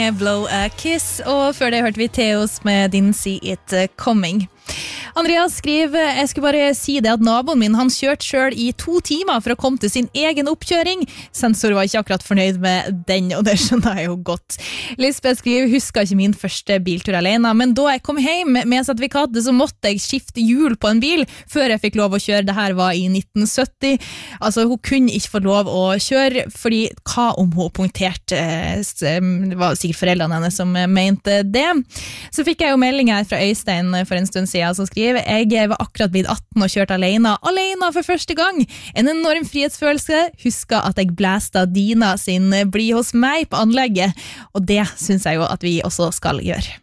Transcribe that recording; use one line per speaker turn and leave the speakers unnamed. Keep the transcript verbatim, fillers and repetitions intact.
Blow a Kiss, og før det hørte vi Theos med Didn't See It Coming. Andreas skriver, jeg skulle bare si det at naboen min, han kjørte selv i to timer for å komme til sin egen oppkjøring. Sensor var ikke akkurat fornøyd med den, og det skjønner jeg jo godt. Lisbeth skriver, husker ikke min første biltur alene, men da jeg kom hjem med sertifikatet, så måtte jeg skifte hjul på en bil før jeg fikk lov å kjøre. Det her var i nitten sytti. Altså, hun kunne ikke få lov å kjøre, fordi hva om hun punkterte? Det var sikkert foreldrene henne som mente det. Så fikk jeg jo melding her fra Øystein for en stund siden, som skriver, jeg var akkurat blitt atten og kjørt alene, alene for første gang. En enorm frihetsfølelse. Husker at jeg blæste Dina sin Bli hos meg på anlegget, og det synes jeg jo at vi også skal gjøre.